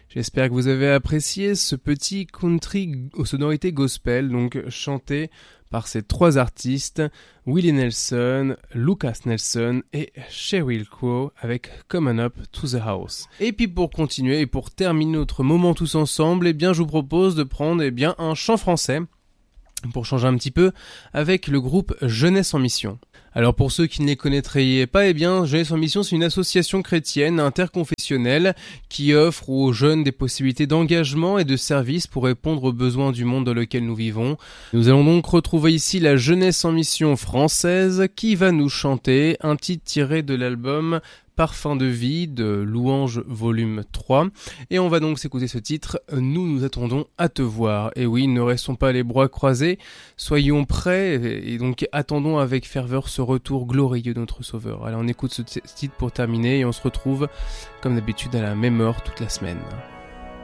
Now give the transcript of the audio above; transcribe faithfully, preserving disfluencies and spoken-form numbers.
J'espère que vous avez apprécié ce petit country aux sonorités gospel, donc chanté par ces trois artistes, Willie Nelson, Lucas Nelson et Sheryl Crow avec Come On Up to the House. Et puis pour continuer et pour terminer notre moment tous ensemble, eh bien je vous propose de prendre eh bien un chant français pour changer un petit peu avec le groupe Jeunesse en Mission. Alors pour ceux qui ne les connaîtraient pas, eh bien Jeunesse en Mission, c'est une association chrétienne interconfessionnelle qui offre aux jeunes des possibilités d'engagement et de service pour répondre aux besoins du monde dans lequel nous vivons. Nous allons donc retrouver ici la Jeunesse en Mission française qui va nous chanter un titre tiré de l'album Parfum de vie de Louange volume trois. Et on va donc s'écouter ce titre, Nous nous attendons à te voir. Et oui, ne restons pas les bras croisés, soyons prêts et donc attendons avec ferveur ce retour glorieux de notre Sauveur. Allez, on écoute ce titre pour terminer et on se retrouve comme d'habitude à la même heure toute la semaine.